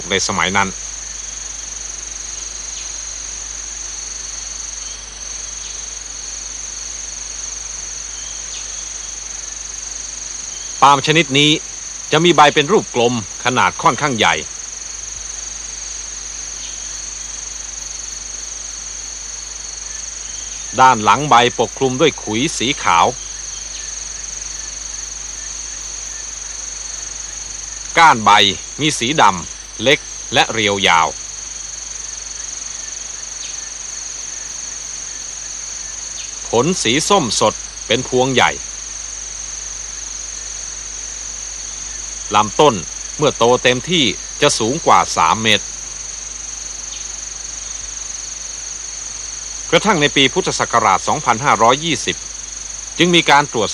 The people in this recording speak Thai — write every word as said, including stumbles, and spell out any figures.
ในสมัยนั้นปาล์มชนิดนี้จะมีใบเป็นรูปกลมขนาดค่อนข้างใหญ่ด้านหลังใบปกคลุมด้วยขุยสีขาวก้านใบมีสีดำเล็กและเรียวยาวผลสีส้มสดเป็นพวงใหญ่ลำต้นเมื่อโตเต็มที่จะสูงกว่าสามเมตรกระทั่งในปีพุทธศักราช สองพันห้าร้อยยี่สิบ จึงมีการตรวจ